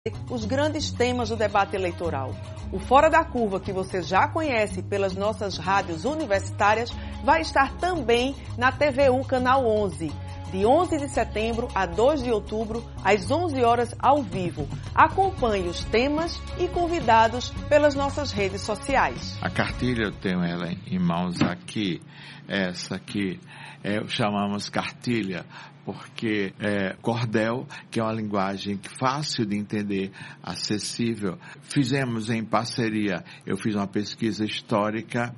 os grandes temas do debate eleitoral. O Fora da Curva, que você já conhece pelas nossas rádios universitárias, vai estar também na TVU Canal 11, de 11 de setembro a 2 de outubro, às 11 horas ao vivo. Acompanhe os temas e convidados pelas nossas redes sociais. A cartilha, eu tenho ela em mãos aqui. Essa aqui chamamos cartilha porque cordel, que é uma linguagem fácil de entender, acessível. Fizemos em parceria, eu fiz uma pesquisa histórica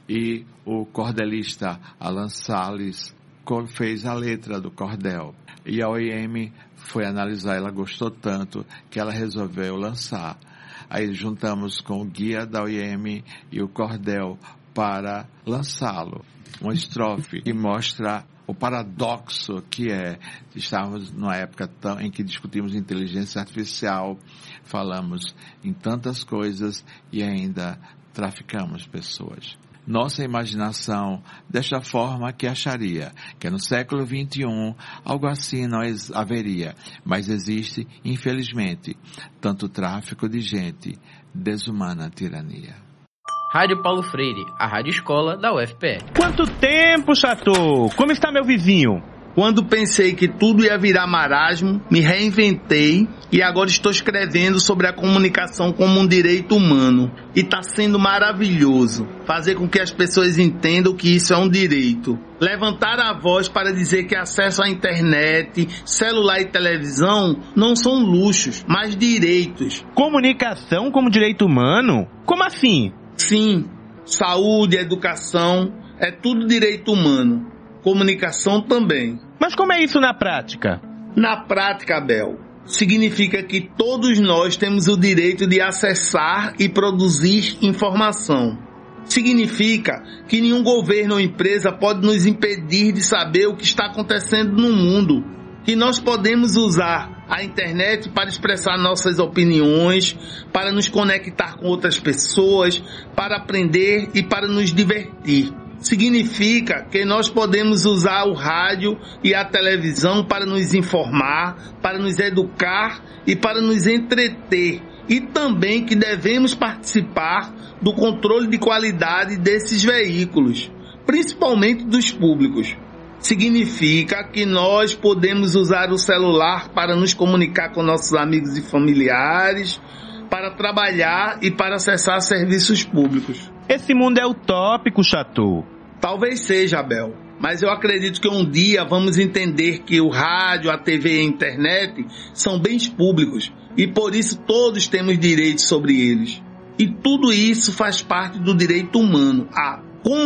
e o cordelista Alan Salles fez a letra do cordel. E a OIM foi analisar, ela gostou tanto que ela resolveu lançar. Aí juntamos com o guia da OIM e o cordel para lançá-lo. Uma estrofe que mostra o paradoxo que estávamos numa época em que discutimos inteligência artificial, falamos em tantas coisas e ainda traficamos pessoas. Nossa imaginação, desta forma que acharia, que no século XXI algo assim não haveria, mas existe, infelizmente, tanto tráfico de gente, desumana tirania. Rádio Paulo Freire, a rádio escola da UFPE. Quanto tempo, Chateau? Como está meu vizinho? Quando pensei que tudo ia virar marasmo, me reinventei e agora estou escrevendo sobre a comunicação como um direito humano. E está sendo maravilhoso fazer com que as pessoas entendam que isso é um direito. Levantar a voz para dizer que acesso à internet, celular e televisão não são luxos, mas direitos. Comunicação como direito humano? Como assim? Sim, saúde, educação, é tudo direito humano. Comunicação também. Mas como é isso na prática? Na prática, Abel, significa que todos nós temos o direito de acessar e produzir informação. Significa que nenhum governo ou empresa pode nos impedir de saber o que está acontecendo no mundo. Que nós podemos usar a internet para expressar nossas opiniões, para nos conectar com outras pessoas, para aprender e para nos divertir. Significa que nós podemos usar o rádio e a televisão para nos informar, para nos educar e para nos entreter. E também que devemos participar do controle de qualidade desses veículos, principalmente dos públicos. Significa que nós podemos usar o celular para nos comunicar com nossos amigos e familiares, para trabalhar e para acessar serviços públicos. Esse mundo é utópico, Chateau. Talvez seja, Abel, mas eu acredito que um dia vamos entender que o rádio, a TV e a internet são bens públicos e por isso todos temos direitos sobre eles. E tudo isso faz parte do direito humano, a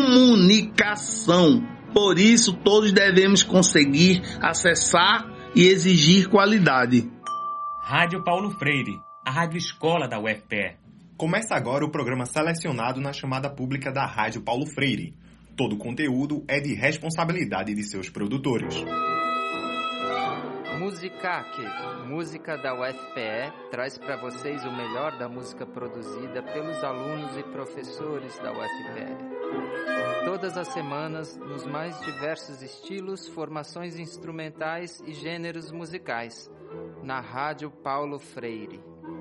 comunicação. Por isso todos devemos conseguir acessar e exigir qualidade. Rádio Paulo Freire, a rádio escola da UFPE. Começa agora o programa selecionado na chamada pública da Rádio Paulo Freire. Todo o conteúdo é de responsabilidade de seus produtores. Musicac, música da UFPE, traz para vocês o melhor da música produzida pelos alunos e professores da UFPE. Todas as semanas, nos mais diversos estilos, formações instrumentais e gêneros musicais, na Rádio Paulo Freire.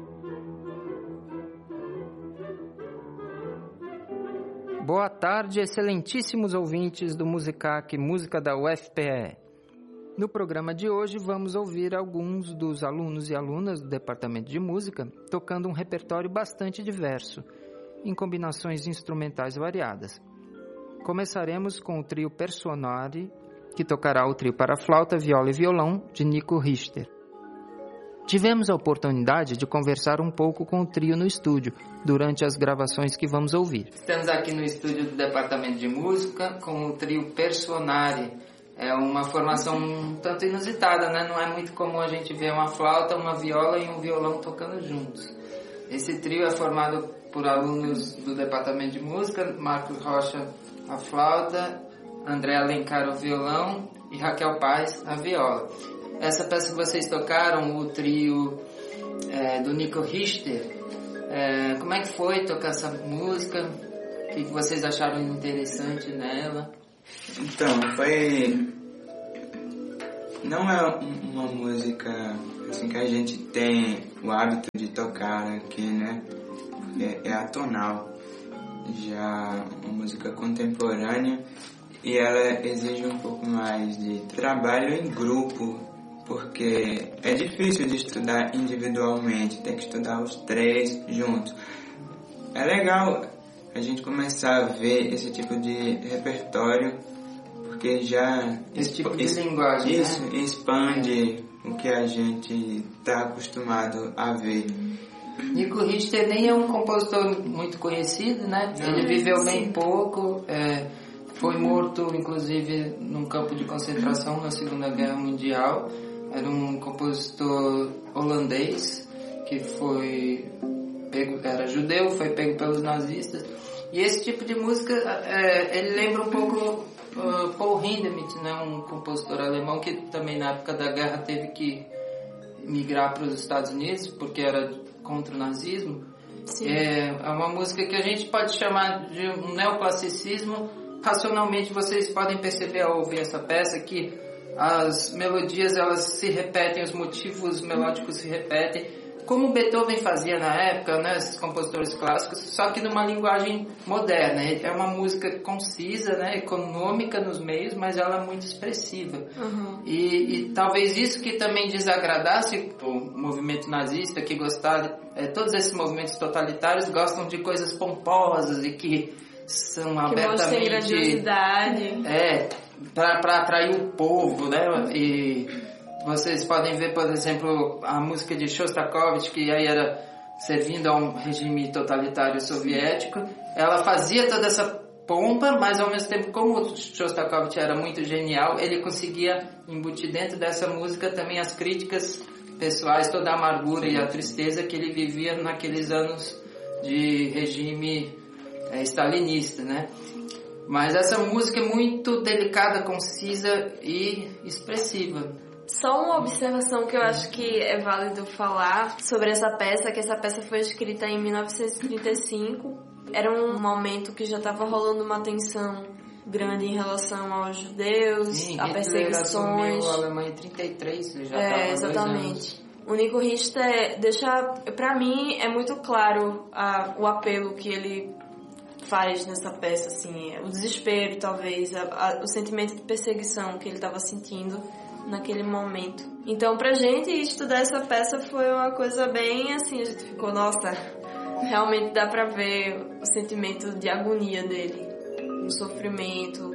Boa tarde, excelentíssimos ouvintes do Musicac, música da UFPE. No programa de hoje vamos ouvir alguns dos alunos e alunas do Departamento de Música tocando um repertório bastante diverso, em combinações instrumentais variadas. Começaremos com o trio Personari, que tocará o trio para flauta, viola e violão de Nico Richter. Tivemos a oportunidade de conversar um pouco com o trio no estúdio, durante as gravações que vamos ouvir. Estamos aqui no estúdio do Departamento de Música com o trio Personari. É uma formação um tanto inusitada, né? Não é muito comum a gente ver uma flauta, uma viola e um violão tocando juntos. Esse trio é formado por alunos do Departamento de Música, Marcos Rocha, a flauta, André Alencar, o violão e Raquel Paz, a viola. Essa peça que vocês tocaram, o trio do Nico Richter, como é que foi tocar essa música? O que vocês acharam interessante nela? Então, não é uma música assim, que a gente tem o hábito de tocar aqui, né? Porque é atonal. Já uma música contemporânea, e ela exige um pouco mais de trabalho em grupo, porque é difícil de estudar individualmente, tem que estudar os 3 juntos. É legal a gente começar a ver esse tipo de repertório, porque já esse tipo de linguagem, isso, né? Expande o que a gente está acostumado a ver. Nico Richter nem é um compositor muito conhecido, né? Ele viveu bem pouco, foi morto inclusive num campo de concentração na Segunda Guerra Mundial. Era um compositor holandês que era judeu, foi pego pelos nazistas. E esse tipo de música, ele lembra um pouco Paul Hindemith, né? Um compositor alemão que também na época da guerra teve que migrar para os Estados Unidos porque era contra o nazismo. É uma música que a gente pode chamar de um neoclassicismo. Racionalmente vocês podem perceber ao ouvir essa peça que as melodias elas se repetem, os motivos melódicos se repetem, como Beethoven fazia na época, né, esses compositores clássicos, só que numa linguagem moderna. É uma música concisa, né, econômica nos meios, mas ela é muito expressiva. Uhum. E talvez isso que também desagradasse o movimento nazista, que gostava, todos esses movimentos totalitários gostam de coisas pomposas e que são abertamente... Que grandiosidade. Para atrair o povo, né, e... Vocês podem ver, por exemplo, a música de Shostakovich, que aí era servindo a um regime totalitário soviético. Ela fazia toda essa pompa, mas ao mesmo tempo, como Shostakovich era muito genial, ele conseguia embutir dentro dessa música também as críticas pessoais, toda a amargura e a tristeza que ele vivia naqueles anos de regime stalinista, né? Mas essa música é muito delicada, concisa e expressiva. Só uma observação que eu acho que é válido falar sobre essa peça, que essa peça foi escrita em 1935. Era um momento que já estava rolando uma tensão grande em relação aos judeus, sim, a perseguições. A Alemanha em 33, já estava exatamente. O Nico Richter deixa, para mim, é muito claro o apelo que ele faz nessa peça, assim, o desespero, talvez, o sentimento de perseguição que ele estava sentindo naquele momento. Então, pra gente estudar essa peça foi uma coisa bem assim, a gente ficou, nossa, realmente dá pra ver o sentimento de agonia dele, o sofrimento,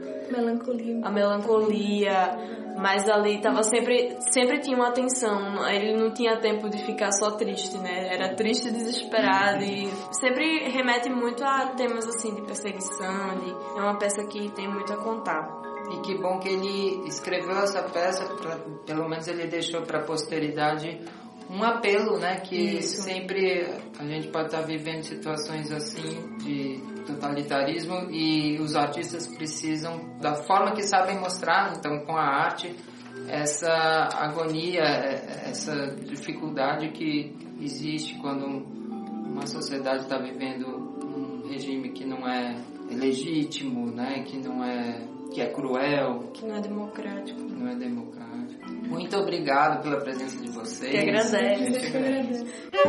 a melancolia, mas ali tava sempre tinha uma tensão, ele não tinha tempo de ficar só triste, né? Era triste e desesperado, e sempre remete muito a temas assim de perseguição, é uma peça que tem muito a contar. E que bom que ele escreveu essa peça, pelo menos ele deixou para a posteridade um apelo, né? Que sempre a gente pode estar vivendo situações assim de totalitarismo e os artistas precisam, da forma que sabem mostrar, então com a arte, essa agonia, essa dificuldade que existe quando uma sociedade está vivendo um regime que não é legítimo, né? Que é cruel. Que não é democrático. Muito obrigado pela presença de vocês. Que agradece.